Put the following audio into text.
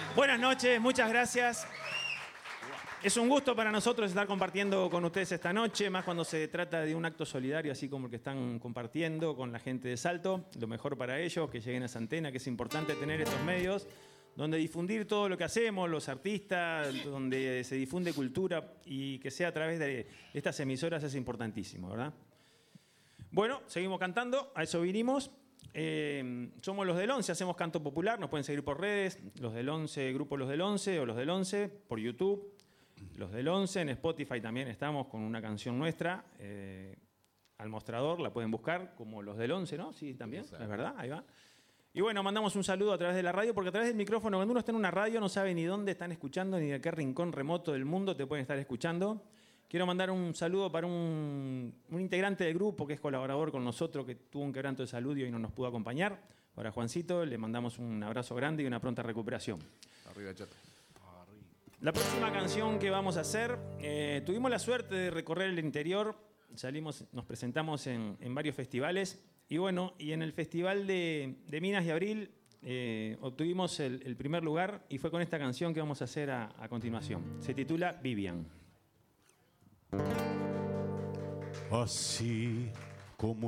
Buenas noches, muchas gracias. Es un gusto para nosotros estar compartiendo con ustedes esta noche, más cuando se trata de un acto solidario, así como el que están compartiendo con la gente de Salto. Lo mejor para ellos, que lleguen a esa antena, que es importante tener estos medios, donde difundir todo lo que hacemos, los artistas, donde se difunde cultura y que sea a través de estas emisoras es importantísimo, ¿verdad? Bueno, seguimos cantando, a eso vinimos. Somos los del 11, hacemos canto popular, nos pueden seguir por redes, los del 11, grupo Los del 11 o los del 11, por YouTube. Los del 11, en Spotify también estamos con una canción nuestra, Al Mostrador, la pueden buscar como Los del 11, ¿no? Sí, también, es verdad, ahí va. Y bueno, mandamos un saludo a través de la radio, porque a través del micrófono, cuando uno está en una radio, no sabe ni dónde están escuchando, ni de qué rincón remoto del mundo te pueden estar escuchando. Quiero mandar un saludo para un integrante del grupo que es colaborador con nosotros, que tuvo un quebranto de salud y hoy no nos pudo acompañar. Para Juancito, le mandamos un abrazo grande y una pronta recuperación. Arriba, Chato. La próxima canción que vamos a hacer, tuvimos la suerte de recorrer el interior, nos presentamos en varios festivales y bueno, y en el festival de Minas y Abril obtuvimos el primer lugar y fue con esta canción que vamos a hacer a continuación. Se titula Vivian. Así como